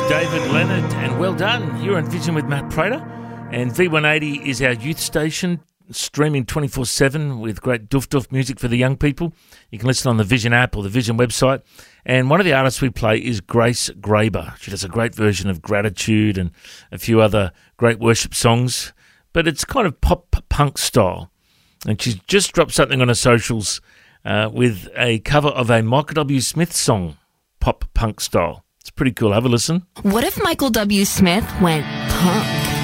David Leonard, and well done. You're on Vision with Matt Prater, and V180 is our youth station, streaming 24/7 with great doof music for the young people. You can listen on the Vision app or the Vision website, and one of the artists we play is Grace Graber. She does a great version of Gratitude and a few other great worship songs, but it's kind of pop-punk style, and she's just dropped something on her socials with a cover of a Michael W. Smith song, pop-punk style. It's pretty cool. Have a listen. What if Michael W. Smith went punk?